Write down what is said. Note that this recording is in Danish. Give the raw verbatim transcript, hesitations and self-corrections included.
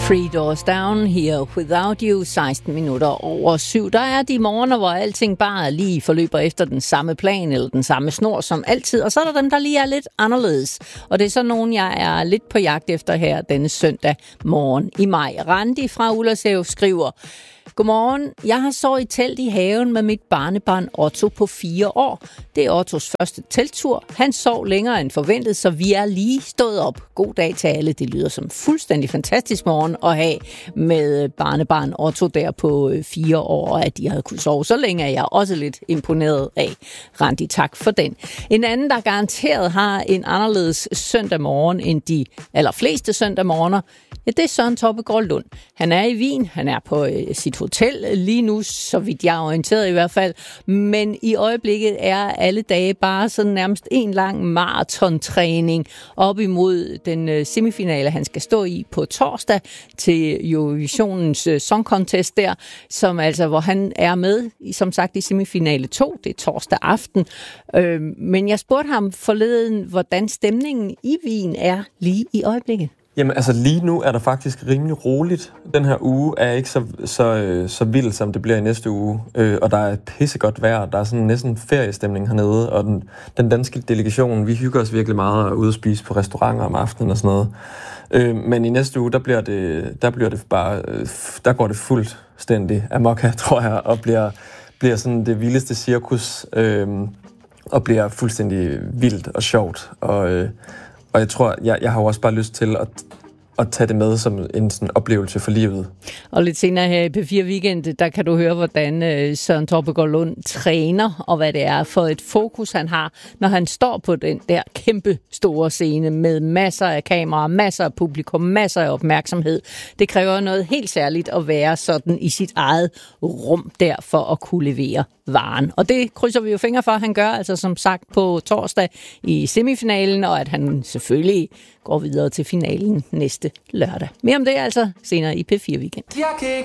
Three Doors Down Here Without You, seksten minutter over syv. Der er de morgener, hvor alting bare lige forløber efter den samme plan eller den samme snor som altid. Og så er der dem, der lige er lidt anderledes. Og det er så nogen, jeg er lidt på jagt efter her denne søndag morgen i maj. Randi fra Ullerslev skriver: Godmorgen, jeg har sovet i telt i haven med mit barnebarn Otto på fire år. Det er Ottos første telttur. Han sov længere end forventet, så vi er lige stået op. God dag til alle. Det lyder som fuldstændig fantastisk morgen at have med barnebarn Otto der på fire år, og at de havde kunne sove så længe, er jeg også lidt imponeret af. Randi, tak for den. En anden, der garanteret har en anderledes søndag morgen end de allerfleste søndag morgener, ja, det er Søren Toppegaard Lund. Han er i Wien, han er på øh, sit hotel lige nu, så vidt jeg er orienteret i hvert fald, men i øjeblikket er alle dage bare sådan nærmest en lang maratontræning op imod den øh, semifinale, han skal stå i på torsdag til Eurovisionens øh, Song Contest der, som altså, hvor han er med, som sagt, i semifinale to, det er torsdag aften. Øh, men jeg spurgte ham forleden, hvordan stemningen i Wien er lige i øjeblikket. Jamen altså lige nu er der faktisk rimelig roligt. Den her uge er ikke så, så, så vild, som det bliver i næste uge. Øh, og der er pissegodt vejr. Der er sådan næsten feriestemning hernede. Og den, den danske delegation, vi hygger os virkelig meget ude at spise på restauranter om aftenen og sådan noget. Øh, men i næste uge, der bliver det, der bliver det bare, der går det fuldstændig amok her, tror jeg, og bliver, bliver sådan det vildeste cirkus, øh, og bliver fuldstændig vildt og sjovt. Og øh, Og jeg tror, jeg, jeg har jo også bare lyst til at, at tage det med som en sådan oplevelse for livet. Og lidt senere her i P fire Weekend, der kan du høre, hvordan Søren Toppegaard Lund træner, og hvad det er for et fokus, han har, når han står på den der kæmpe store scene med masser af kameraer, masser af publikum, masser af opmærksomhed. Det kræver noget helt særligt at være sådan i sit eget rum der for at kunne levere varen. Og det krydser vi jo fingre for, at han gør, altså som sagt på torsdag i semifinalen, og at han selvfølgelig går videre til finalen næste lørdag. Mere om det altså senere i P fire Weekend. Jeg kan ikke